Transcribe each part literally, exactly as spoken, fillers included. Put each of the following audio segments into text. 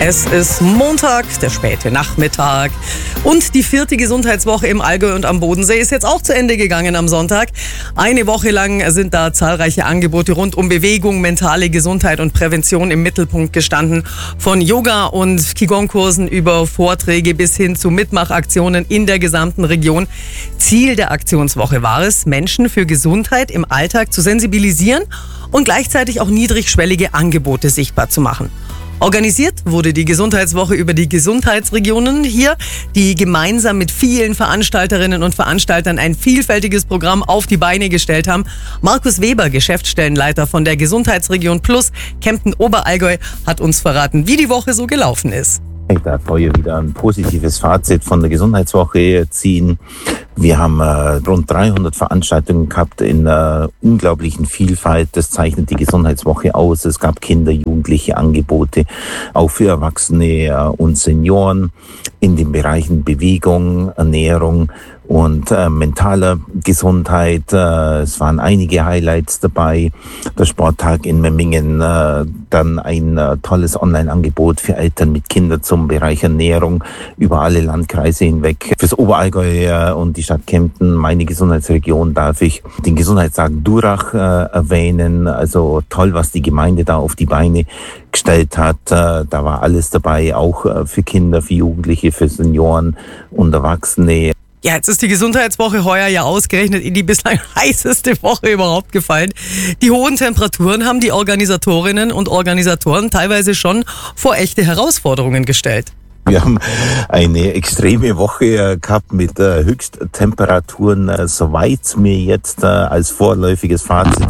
Es ist Montag, der späte Nachmittag und die vierte Gesundheitswoche im Allgäu und am Bodensee ist jetzt auch zu Ende gegangen am Sonntag. Eine Woche lang sind da zahlreiche Angebote rund um Bewegung, mentale Gesundheit und Prävention im Mittelpunkt gestanden. Von Yoga- und Qigong-Kursen über Vorträge bis hin zu Mitmachaktionen in der gesamten Region. Ziel der Aktionswoche war es, Menschen für Gesundheit im Alltag zu sensibilisieren und gleichzeitig auch niedrigschwellige Angebote sichtbar zu machen. Organisiert wurde die Gesundheitswoche über die Gesundheitsregionen hier, die gemeinsam mit vielen Veranstalterinnen und Veranstaltern ein vielfältiges Programm auf die Beine gestellt haben. Markus Weber, Geschäftsstellenleiter von der Gesundheitsregion Plus Kempten-Oberallgäu, hat uns verraten, wie die Woche so gelaufen ist. Ich darf heute wieder ein positives Fazit von der Gesundheitswoche ziehen. Wir haben äh, rund dreihundert Veranstaltungen gehabt in äh, unglaublichen Vielfalt. Das zeichnet die Gesundheitswoche aus. Es gab Kinder-, Jugendliche Angebote, auch für Erwachsene äh, und Senioren in den Bereichen Bewegung, Ernährung und äh, mentaler Gesundheit. Äh, es waren einige Highlights dabei. Der Sporttag in Memmingen, äh, dann ein äh, tolles Online-Angebot für Eltern mit Kindern zum Bereich Ernährung über alle Landkreise hinweg. Fürs Oberallgäu äh, und die Stadt Kempten, meine Gesundheitsregion, darf ich den Gesundheitstag Durach äh, erwähnen. Also toll, was die Gemeinde da auf die Beine gestellt hat. Äh, da war alles dabei, auch äh, für Kinder, für Jugendliche, für Senioren und Erwachsene. Ja, jetzt ist die Gesundheitswoche heuer ja ausgerechnet in die bislang heißeste Woche überhaupt gefallen. Die hohen Temperaturen haben die Organisatorinnen und Organisatoren teilweise schon vor echte Herausforderungen gestellt. Wir haben eine extreme Woche gehabt mit äh, Höchsttemperaturen, äh, soweit mir jetzt äh, als vorläufiges Fazit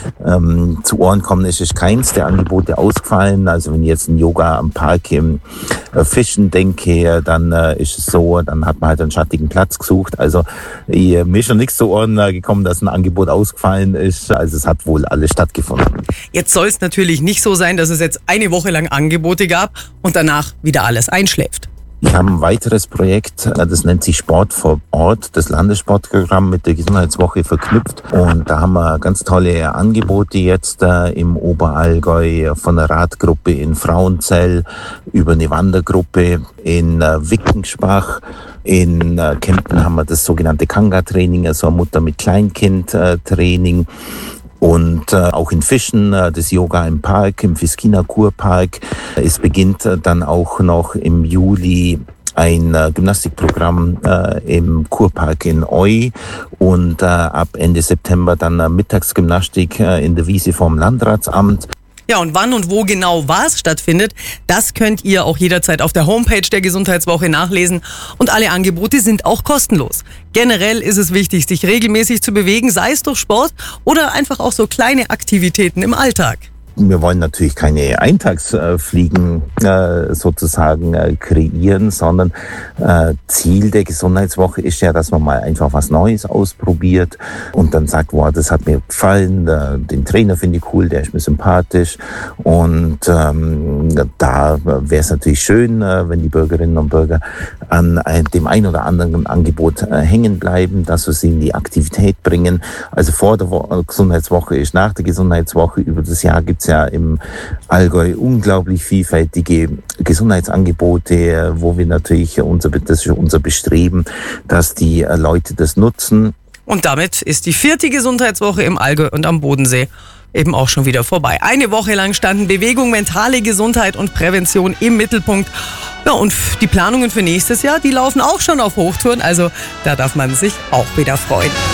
ähm, zu Ohren kommt, ist, ist keins der Angebote ausgefallen. Also wenn ich jetzt ein Yoga am Park im äh, Fischen denke, dann äh, ist es so, dann hat man halt einen schattigen Platz gesucht. Also ich, mir ist schon nichts zu Ohren äh, gekommen, dass ein Angebot ausgefallen ist. Also es hat wohl alles stattgefunden. Jetzt soll es natürlich nicht so sein, dass es jetzt eine Woche lang Angebote gab und danach wieder alles einschläft. Wir haben ein weiteres Projekt, das nennt sich Sport vor Ort, das Landessportprogramm mit der Gesundheitswoche verknüpft. Und da haben wir ganz tolle Angebote jetzt äh, im Oberallgäu, von der Radgruppe in Frauenzell über eine Wandergruppe in äh, Wickenschbach. In äh, Kempten haben wir das sogenannte Kanga-Training, also ein Mutter mit Kleinkind-Training. Und äh, auch in Fischen, äh, das Yoga im Park, im Fiskiner Kurpark. Es beginnt äh, dann auch noch im Juli ein äh, Gymnastikprogramm äh, im Kurpark in Eu und äh, ab Ende September dann äh, Mittagsgymnastik äh, in der Wiese vom Landratsamt. Ja, und wann und wo genau was stattfindet, das könnt ihr auch jederzeit auf der Homepage der Gesundheitswoche nachlesen. Und alle Angebote sind auch kostenlos. Generell ist es wichtig, sich regelmäßig zu bewegen, sei es durch Sport oder einfach auch so kleine Aktivitäten im Alltag. Wir wollen natürlich keine Eintagsfliegen äh, sozusagen äh, kreieren, sondern äh, Ziel der Gesundheitswoche ist ja, dass man mal einfach was Neues ausprobiert und dann sagt, wow, das hat mir gefallen, äh, den Trainer finde ich cool, der ist mir sympathisch und ähm, da wäre es natürlich schön, äh, wenn die Bürgerinnen und Bürger an äh, dem ein oder anderen Angebot äh, hängen bleiben, dass wir sie in die Aktivität bringen. Also vor der Wo- Gesundheitswoche ist nach der Gesundheitswoche, über das Jahr gibt es ja im Allgäu unglaublich vielfältige Gesundheitsangebote, wo wir natürlich, unser, das ist unser Bestreben, dass die Leute das nutzen. Und damit ist die vierte Gesundheitswoche im Allgäu und am Bodensee eben auch schon wieder vorbei. Eine Woche lang standen Bewegung, mentale Gesundheit und Prävention im Mittelpunkt. Ja, und die Planungen für nächstes Jahr, die laufen auch schon auf Hochtouren, also da darf man sich auch wieder freuen.